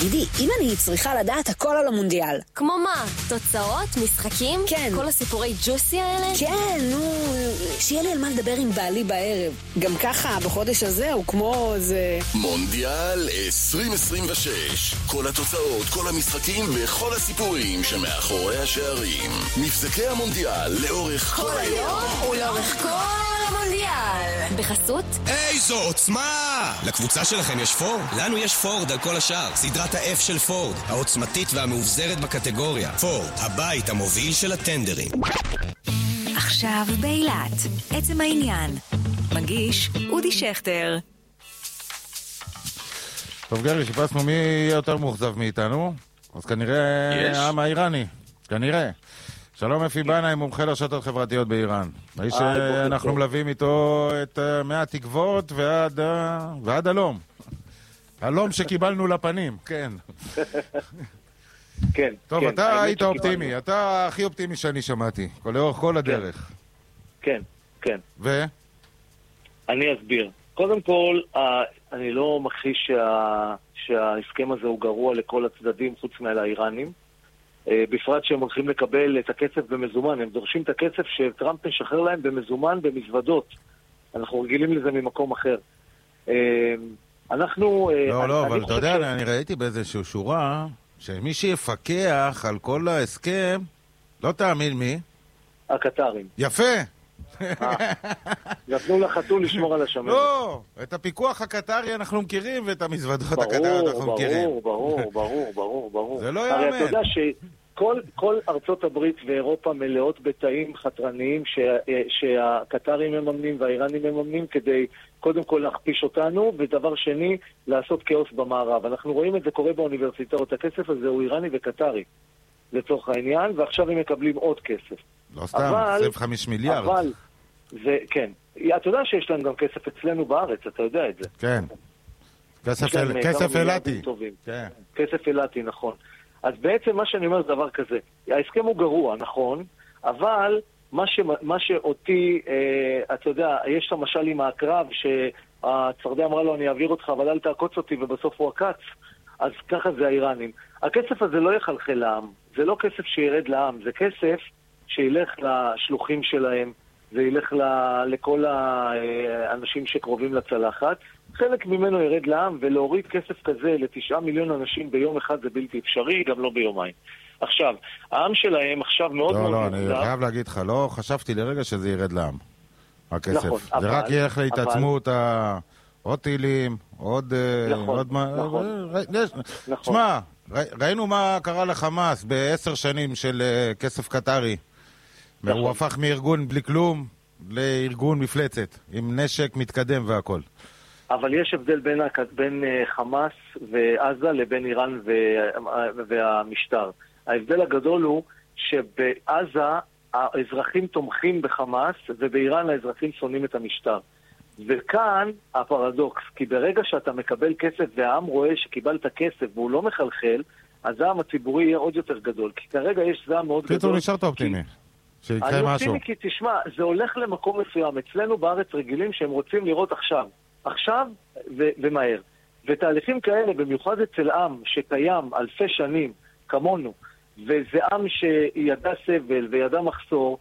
תגידי, אם אני צריכה לדעת הכל על המונדיאל. כמו מה? תוצאות? משחקים? כן. כל הסיפורי ג'וסי האלה? כן, נו, שיהיה לי על מה לדבר עם בעלי בערב. גם ככה, בחודש הזה הוא כמו זה... מונדיאל 2026. כל התוצאות, כל המשחקים וכל הסיפורים שמאחורי השערים. מבזקי המונדיאל לאורך כל היום ולאורך כל המונדיאל. בחסות? איזו עוצמה! לקבוצה שלכם יש פורד? לנו יש פורד על כל השאר. סדרת ה-F של פורד, העוצמתית והמאובזרת בקטגוריה. פורד, הבית המוביל של הטנדרים. עכשיו באילת, עצם העניין. מגיש אודי שכטר. טוב גרי, שיפסנו מי יהיה יותר מוחזב מאיתנו. אז כנראה העם האיראני. כנראה. שלום אפי בנאי, מומחה לרשתות חברתיות באיראן. האיש שאנחנו מלווים איתו את מהתקוות ועד הלום. הלום שקיבלנו לפנים, כן. כן. טוב, אתה היית אופטימי, אתה הכי אופטימי שאני שמעתי, לאורך כל הדרך. כן, כן. ו? אני אסביר. קודם כל, אני לא מכחיש שההסכם הזה הוא גרוע לכל הצדדים חוץ מהאיראנים. בפרט שהם הולכים לקבל את הכסף במזומן, הם דורשים את הכסף שטראמפ משחרר להם במזומן במזוודות. אנחנו רגילים לזה ממקום אחר. אנחנו... לא, אבל אתה יודע, אני ראיתי באיזושהי שורה שמי שיפקח על כל ההסכם, לא תאמין מי? הקטרים. יפה! נתנו לחתול לשמור על השמנת. לא, את הפיקוח הקטרי אנחנו מכירים ואת המזוודות הקטריות אנחנו מכירים. ברור. זה לא הרי יאמן. אתה יודע שכל ארצות הברית ואירופה מלאות בתאים חתרניים שהקטרים מממנים והאיראנים מממנים כדי קודם כל להכפיש אותנו, ודבר שני, לעשות כאוס במערב. אנחנו רואים את זה קורה באוניברסיטאות. הכסף הזה הוא איראני וקטרי לצורך העניין, ועכשיו הם מקבלים עוד כסף. לא סתם, 25 מיליארד. אבל, זה, כן. אתה יודע שיש להם גם כסף אצלנו בארץ, אתה יודע את זה. כן. כסף אלתי. כן. כסף אלתי, נכון. אז בעצם מה שאני אומר זה דבר כזה. ההסכם הוא גרוע, נכון, אבל מה שאותי, אתה יודע, יש למשל עם הקרב שהצרדה אמרה לו, אני אעביר אותך, אבל אל תעקוץ אותי, ובסוף הוא עקץ. אז ככה זה האיראנים. הכסף הזה לא יחלחל לעם. זה לא כסף שירד לעם, זה כסף שילך לשלוחים שלהם, זה ילך לכל האנשים שקרובים לצלחת. חלק ממנו ירד לעם, ולהוריד כסף כזה ל9 מיליון אנשים ביום אחד זה בלתי אפשרי, גם לא ביומיים. עכשיו, העם שלהם עכשיו מאוד מאוד... לא, אני חייב להגיד לך, לא חשבתי לרגע שזה ירד לעם, הכסף. נכון, זה רק ילך להתעצמות עוד טילים, עוד... נכון. תשמע, ראינו מה קרה לחמאס ב10 שנים של כסף קטרי. הוא הפך מארגון בלי כלום לארגון מפלצת, עם נשק מתקדם והכל. אבל יש הבדל בין חמאס ועזה לבין איראן והמשטר. ההבדל הגדול הוא שבעזה האזרחים תומכים בחמאס, ובאיראן האזרחים שונאים את המשטר. וכאן הפרדוקס, כי ברגע שאתה מקבל כסף והעם רואה שקיבלת כסף והוא לא מחלחל, הזעם הציבורי יהיה עוד יותר גדול. כי כרגע יש זעם מאוד גדול. קיצור נשארת אופטימי. שיקרה משהו. אני אופטימי כי תשמע, זה הולך למקום מסוים. אצלנו בארץ רגילים שהם רוצים לראות עכשיו ומהר. ותהליכים כאלה, במיוחד אצל עם שקיים אלפי שנים כמונו, וזה עם שידע סבל וידע מחסור,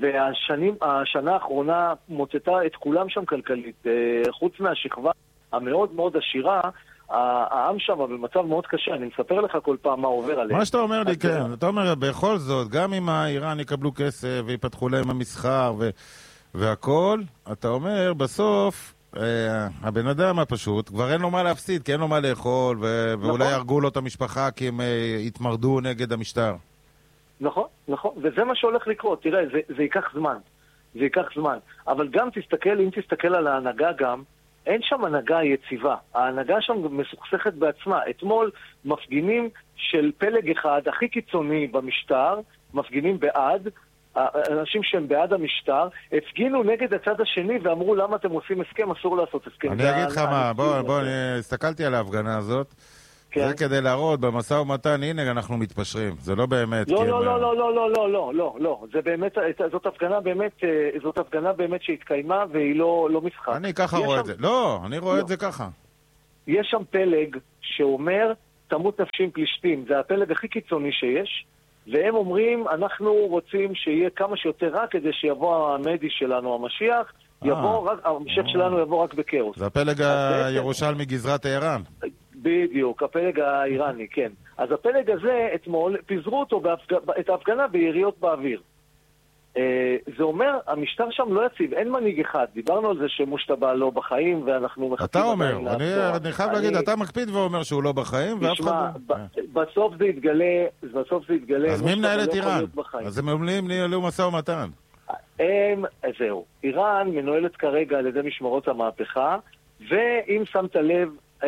והשנה האחרונה מוצאתה את כולם שם כלכלית. חוץ מהשכבה המאוד מאוד עשירה, העם שם במצב מאוד קשה. אני מספר לך כל פעם מה עובר עליהם. מה שאתה אומר לי, כן. אתה אומר, בכל זאת, גם אם האיראן יקבלו כסף ויפתחו להם המסחר והכל, אתה אומר, בסוף, הבן אדם הפשוט, כבר אין לו מה להפסיד, כי אין לו מה לאכול, ואולי ירגו לו את המשפחה כי הם יתמרדו נגד המשטר. נכון, וזה מה שהולך לקרות. תראה, זה ייקח זמן. אבל גם אם תסתכל על ההנהגה גם, אין שם הנהגה יציבה. ההנהגה שם מסוכסכת בעצמה. אתמול מפגינים של פלג אחד, הכי קיצוני במשטר, מפגינים בעד, אנשים שהם בעד המשטר, הפגינו נגד הצד השני ואמרו למה אתם עושים הסכם, אסור לעשות הסכם. אני אגיד לך מה, בוא, הסתכלתי על ההפגנה הזאת, זה כדי להראות במשא ומתן, הנה אנחנו מתפשרים, זה לא באמת. לא, זה באמת, זאת הפגנה באמת שהתקיימה והיא לא משחק. אני ככה רואה את זה, לא, אני רואה את זה ככה. יש שם פלג שאומר, תמות נפשים פלישתים, זה הפלג הכי קיצוני שיש, והם אומרים, אנחנו רוצים שיהיה כמה שיותר רע כדי שיבוא המדי שלנו, המשיח, המשך שלנו יבוא רק בקאוס. זה הפלג הירושלמי גזרת איראן. בדיוק, הפלג האיראני, כן. אז הפלג הזה, אתמול, פיזרו אותו את ההפגנה ביריות באוויר. זה אומר, המשטר שם לא יציב, אין מנהיג אחד. דיברנו על זה שמושתבע לא בחיים, ואנחנו מחכים... אתה אומר, אני חייב להגיד, אתה מקפיד ואומר שהוא לא בחיים, ואף אחד... בסוף זה יתגלה... אז מי מנהל את איראן? אז הם אומרים ניהלו משא ומתן. זהו. איראן מנוהלת כרגע על ידי משמרות המהפכה, ואם שמת לב,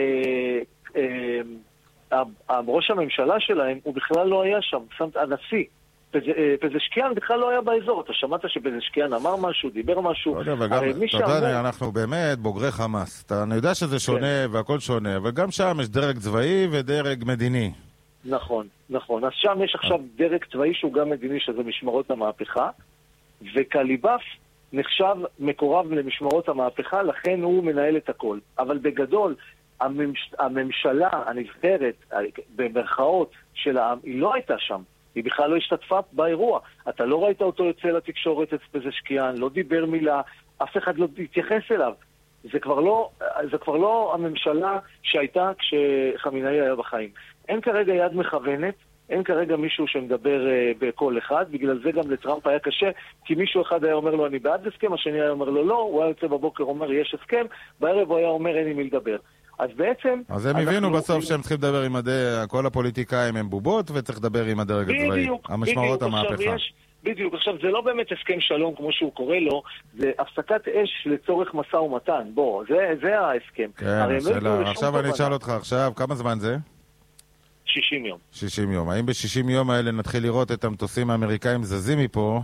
ראש הממשלה שלהם, הוא בכלל לא היה שם, הנשיא. פזשקיאן בכלל לא היה באזור. אתה שמעת שפזשקיאן אמר משהו, דיבר משהו. אתה יודע, אנחנו באמת בוגרי חמאס. אני יודע שזה שונה והכל שונה, אבל גם שם יש דרג צבאי ודרג מדיני. נכון, נכון. אז שם יש עכשיו דרג צבאי שהוא גם מדיני, שזה משמרות המהפכה, וקליבאף נחשב מקורב למשמרות המהפכה, לכן הוא מנהל את הכל. אבל בגדול, הממשלה הנבחרת, במרכאות של העם, היא לא הייתה שם. היא בכלל לא השתתפה באירוע. אתה לא ראית אותו יוצא לתקשורת את פזשקיאן, לא דיבר מילה, אף אחד לא התייחס אליו. זה כבר לא הממשלה שהייתה כשחמינאי היה בחיים. אין כרגע יד מכוונת, אין כרגע מישהו שמדבר בקול אחד, בגלל זה גם לטראמפ היה קשה, כי מישהו אחד היה אומר לו אני בעד הסכם, השני היה אומר לו לא, הוא היה יוצא בבוקר אומר יש הסכם, בערב הוא היה אומר אין עם מי לדבר. אז בעצם... אז הם הבינו בסוף שהם צריכים לדבר עם כל הפוליטיקאים הם בובות, וצריך לדבר עם הדרג הצבאי. המשמרות המהפכה. בדיוק, עכשיו זה לא באמת הסכם שלום כמו שהוא קורא לו, זה הפסקת אש לצורך משא ומתן. בוא, זה ההסכם. כן, עכשיו אני אשאל אותך עכשיו, כמה זמן זה? 60 יום. 60 יום. האם ב-60 יום האלה נתחיל לראות את המטוסים האמריקאים זזים מפה,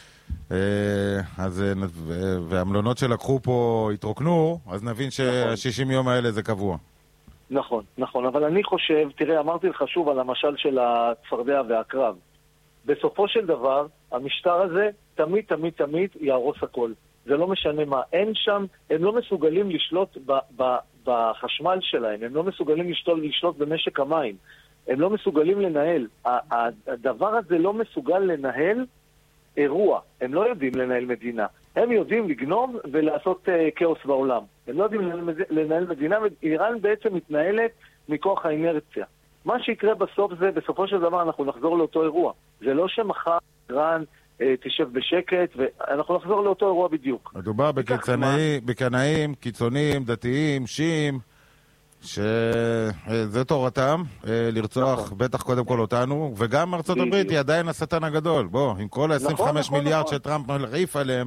והמלונות שלקחו פה התרוקנו, אז נבין ש-60 יום האלה זה קבוע. נכון, נכון, אבל אני חושב, תראה, אמרתי לך שוב על המשל של הצפרדע והקרב. בסופו של דבר, המשטר הזה תמיד תמיד תמיד יהרוס הכל. זה לא משנה מה. אין שם, הם לא מסוגלים לשלוט בחשמל שלהם, הם לא מסוגלים לשלוט במשק המים, הם לא מסוגלים לנהל. הדבר הזה לא מסוגל לנהל אירוע. הם לא יודעים לנהל מדינה. הם יודעים לגנוב ולעשות כאוס בעולם. הם לא יודעים לנהל מדינה, ואיראן בעצם מתנהלת מכוח האינרציה. מה שיקרה בסוף זה, בסופו של דבר אנחנו נחזור לאותו אירוע. זה לא שמחר איראן תשב בשקט, ואנחנו נחזור לאותו אירוע בדיוק. מדובר בקנאים, קיצוניים, דתיים, שיעים, שזה תורתם, לרצוח בטח קודם כל אותנו, וגם ארצות הברית היא עדיין השטן הגדול. בוא, עם כל ה-25 מיליארד שטראמפ מרעיף עליהם,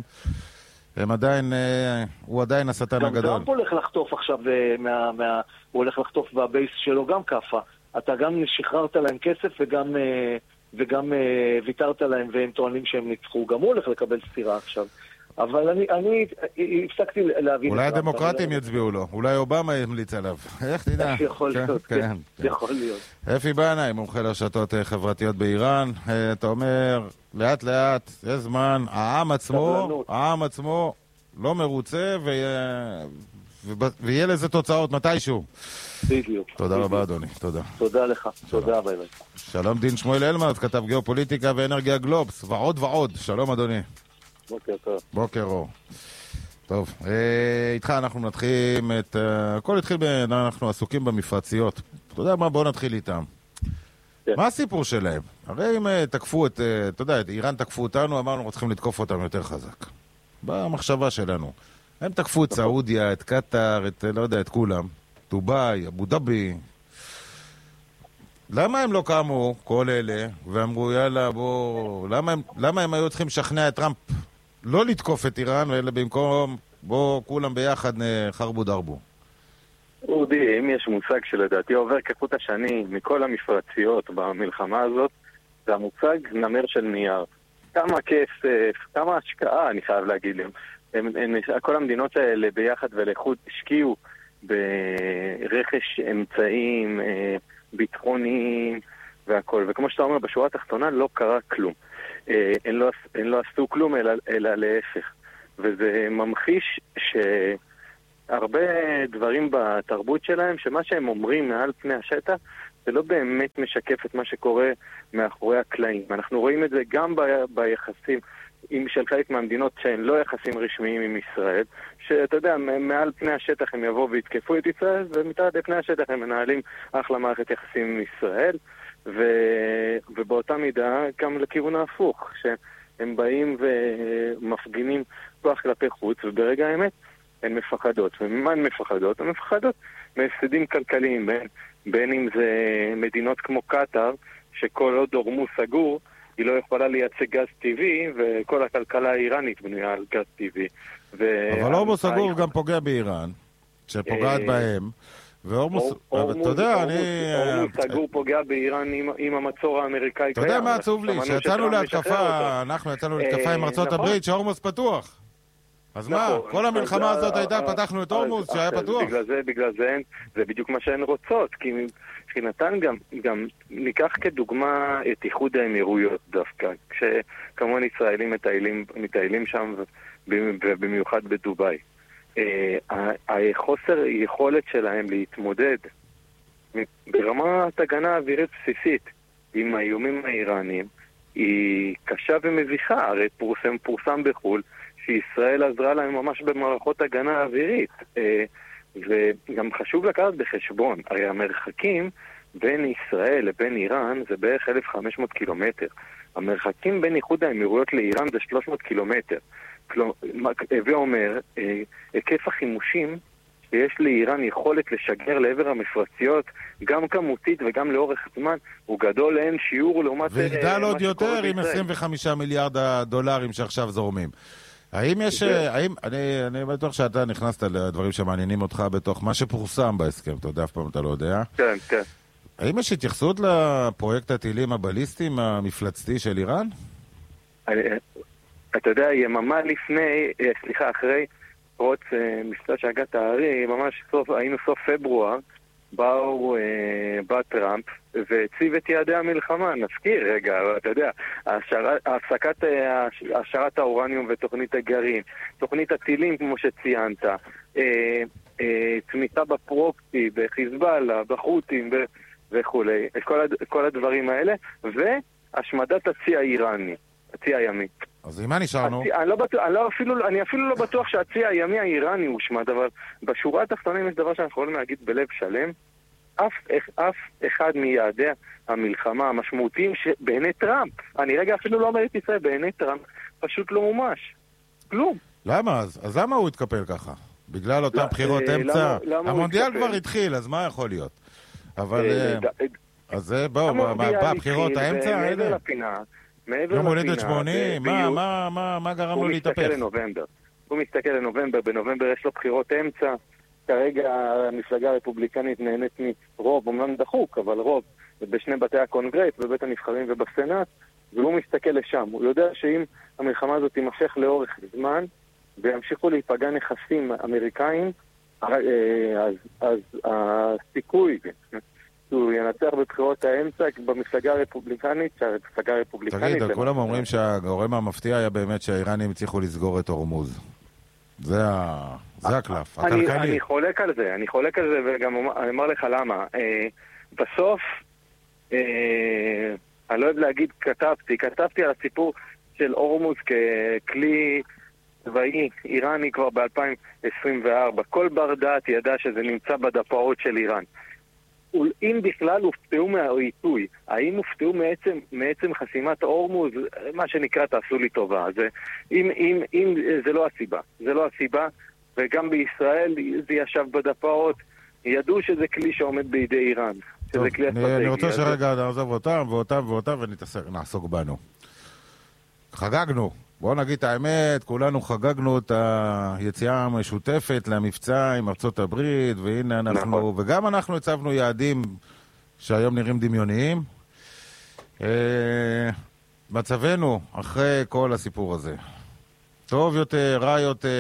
הוא עדיין השטן הגדול. גם טראמפ הולך לחטוף עכשיו, הוא הולך לחטוף בבייס שלו גם כפה. אתה גם שחררת להם כסף וגם ויתרת להם, והם טוענים שהם ניצחו. גם הוא הולך לקבל סתירה עכשיו. אבל אני הפסקתי להבין... אולי הדמוקרטים יצביעו לו, אולי אובמה ימליץ עליו. איך תדע? יכול להיות, כן. יכול להיות. אפי בנאי, מומחה לרשתות חברתיות באיראן, אתה אומר, לאט לאט, יש זמן, העם עצמו לא מרוצה, ויהיה לזה תוצאות מתישהו. בדיוק. תודה רבה, אדוני. תודה. תודה לך. תודה, ביי ביי. שלום דין שמואל אלמרט, כתב גיאופוליטיקה ואנרגיה גלובס, ועוד ועוד. שלום, אדוני. בוקר טוב. בוקר אור. טוב, איתך אנחנו נתחיל הכל התחיל אנחנו עסוקים במפרציות. אתה יודע מה? בואו נתחיל איתם. מה הסיפור שלהם? הרי אם תקפו אתה יודע, איראן תקפו אותנו, אמרנו אנחנו צריכים לתקוף אותם יותר חזק. במחשבה שלנו. הם תקפו את סעודיה, את קטר, לא יודע, את כולם. דובאי, אבו דאבי. למה הם לא קמו, כל אלה, ואמרו, יאללה, למה הם היו צריכים לשכנע את טראמפ לא לתקוף את איראן, אלא במקום, כולם ביחד חרבו דרבו? אודי, אם יש מושג שלדעתי עובר כחוט השני מכל המפרציות במלחמה הזאת, זה המושג נמר של נייר. כמה כסף, כמה השקעה, אני חייב להגיד להם. כל המדינות האלה ביחד ולחוד השקיעו ברכש אמצעים ביטחוניים והכל, וכמו שאתה אומר, בשורה התחתונה לא קרה כלום. הם לא עשו כלום, אלא להפך. וזה ממחיש שהרבה דברים בתרבות שלהם, שמה שהם אומרים מעל פני השטח, זה לא באמת משקף את מה שקורה מאחורי הקלעים. אנחנו רואים את זה גם ביחסים של חלק מהמדינות שהן לא יחסים רשמיים עם ישראל, שאתה יודע, מעל פני השטח הם יבואו ויתקפו את ישראל, ומתחת לפני השטח הם מנהלים אחלה מערכת יחסים עם ישראל, ובאותה מידה גם לכיוון ההפוך, שהם באים ומפגינים כוח כלפי חוץ, וברגע האמת הן מפחדות. וממה הן מפחדות? הן מפחדות מהפסדים כלכליים, בין אם זה מדינות כמו קטר, שכל עוד הורמוז סגור, היא לא יכולה לייצא גז טבעי, וכל הכלכלה האיראנית בנויה על גז טבעי. אבל הורמוז סגור גם פוגע באיראן, שפוגעת בהם. והורמוז, אתה יודע, הורמוז סגור פוגע באיראן עם המצור האמריקאי. אתה יודע מה עצוב לי? שיצאנו להתקפה, אנחנו יצאנו להתקפה עם ארצות הברית, שהורמוז פתוח. אז מה? כל המלחמה הזאת הייתה, פתחנו את הורמוז שהיה פתוח. בגלל זה זה בדיוק מה שהן רוצות, כי מבחינתן גם ניקח כדוגמה את איחוד האמירויות דווקא, כשכמובן ישראלים מטיילים שם ובמיוחד בדוביי. החוסר יכולת שלהם להתמודד ברמת הגנה אווירית בסיסית עם האיומים האיראניים היא קשה ומביכה. הרי פורסם בחול שישראל עזרה להם ממש במערכות הגנה אווירית, וגם חשוב לקחת בחשבון, הרי המרחקים בין ישראל לבין איראן זה בערך 1,500 קילומטר. המרחקים בין איחוד האמירויות לאיראן זה 300 קילומטר. ואומר, היקף החימושים שיש לאיראן יכולת לשגר לעבר המפרציות, גם כמותית וגם לאורך זמן, הוא גדול לאין שיעור לעומת... ויגדל עוד יותר עם 25 מיליארד הדולרים שעכשיו זורמים. האם יש... אני בטוח שאתה נכנסת לדברים שמעניינים אותך בתוך מה שפורסם בהסכם, אתה יודע, אף פעם אתה לא יודע. כן, כן. האם יש התייחסות לפרויקט הטילים הבליסטיים המפלצתי של איראן? אתה יודע, יממה לפני, אחרי פרוץ מבצע שהגת הארי, ממש היינו סוף פברואר, בא טראמפ והציב את יעדי המלחמה. נזכיר רגע, אתה יודע, הפסקת השארת האורניום ותוכנית הגרעין, תוכנית הטילים כמו שציינת, תמיכה בפרוקסי, בחיזבאללה, בחות'ים וכולי, כל הדברים האלה, והשמדת הצי האיראני, הצי הימי. אז עם מה נשארנו? אני אפילו לא בטוח שהצי הימי האיראני הושמד, אבל בשורה התחתונה יש דבר שאנחנו יכולים להגיד בלב שלם, אף אחד מיעדי המלחמה המשמעותיים שבעיני טראמפ, אני רגע אפילו לא אומר את ישראל, בעיני טראמפ פשוט לא מומש. כלום. למה? אז למה הוא התקפל ככה? בגלל אותם בחירות אמצע? המונדיאל כבר התחיל, אז מה יכול להיות? אבל... אז בואו, מה, בחירות האמצע? מעבר לפינה. יום הולדת 80? מה גרם לו להתהפך? הוא מסתכל לנובמבר, בנובמבר יש לו בחירות אמצע, כרגע המפלגה הרפובליקנית נהנית מרוב, אומנם דחוק, אבל רוב, בשני בתי הקונגרס, בבית הנבחרים ובסנאט, והוא מסתכל לשם. הוא יודע שאם המלחמה הזאת תימשך לאורך זמן, וימשיכו להיפגע נכסים אמריקאים, אז הסיכוי הוא ינצח בבחירות האמצע במפלגה הרפובליקנית, תגיד, כולם אומרים שהגורם המפתיע היה באמת שהאיראנים הצליחו לסגור את הורמוז. זה הקלף, הכלכלי. אני חולק על זה, וגם אני אומר לך למה. בסוף, אני לא יודע להגיד, כתבתי על הסיפור של הורמוז ככלי צבאי איראני כבר ב-2024. כל בר דעת ידע שזה נמצא בדפאות של איראן. אם בכלל הופתעו מהעיתוי, האם הופתעו מעצם חסימת הורמוז, מה שנקרא תעשו לי טובה. אם זה לא הסיבה, וגם בישראל זה ישב בדפאות, ידעו שזה כלי שעומד בידי איראן. טוב, אני רוצה שרגע נעזוב אותם ונעסוק בנו. חגגנו. בואו נגיד את האמת, כולנו חגגנו את היציאה המשותפת למבצע עם ארצות הברית, והנה אנחנו, וגם אנחנו הצבנו יעדים שהיום נראים דמיוניים. מצבנו אחרי כל הסיפור הזה. טוב יותר, רע יותר,